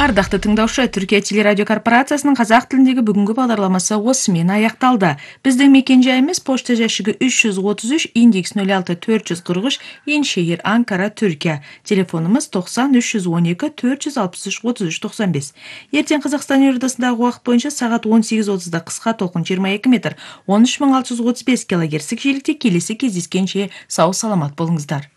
Ардақты тыңдаушы, Түркия телерадио корпорациясының қазақ тіліндегі бүгінгі бағдарламасы осымен аяқталды. Біздің мекен-жайымыз пошта жәшігі 333 индекс 06443 Еншehir, Анкара, Түркия. Телефонымыз 90 312 463 3395. Ертең Қазақстан елордасындағы уақыт бойынша сағат 18:30-да қысқа толқын 22 метр 13635 килогерцтік желікте келесі кездескенше сау саламат болыңыздар.